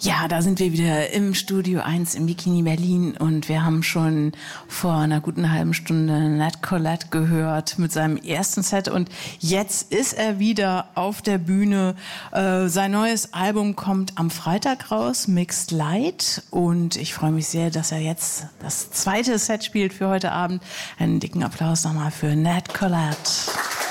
Ja, da sind wir wieder im Studio 1 im Bikini Berlin und wir haben schon vor einer guten halben Stunde Nat Collette gehört mit seinem ersten Set und jetzt ist er wieder auf der Bühne. Sein neues Album kommt am Freitag raus, Mixed Light, und ich freue mich sehr, dass er jetzt das zweite Set spielt für heute Abend. Einen dicken Applaus nochmal für Nat Collette.